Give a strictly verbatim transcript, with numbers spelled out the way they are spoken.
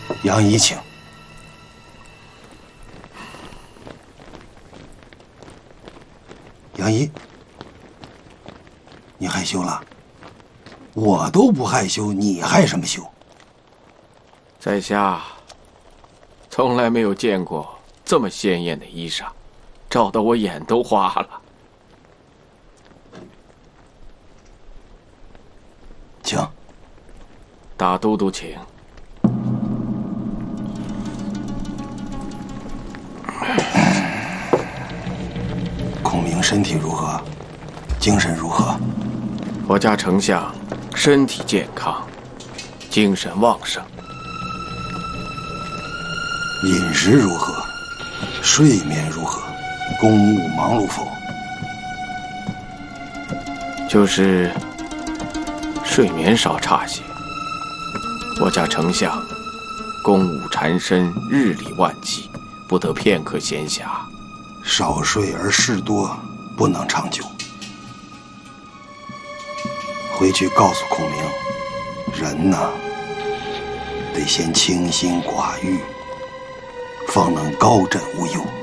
杨仪请。杨仪，你害羞了？我都不害羞，你害什么羞？ 在下从来没有见过这么鲜艳的衣裳，照得我眼都花了。 请。 大都督请。 孔明身体如何？精神如何？ 我家丞相身体健康，精神旺盛。 饮食如何？睡眠如何？公务忙碌否？ 就是睡眠稍差些。我家丞相公务缠身，日理万机，不得片刻闲暇。 少睡而事多，不能长久。回去告诉孔明，人呐，得先清心寡欲，方能高枕无忧。